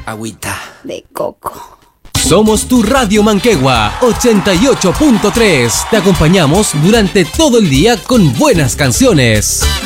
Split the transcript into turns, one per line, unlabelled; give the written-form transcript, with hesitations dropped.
Agüita
de coco.
Somos tu Radio Manquehue 88.3. Te acompañamos durante todo el día con buenas canciones.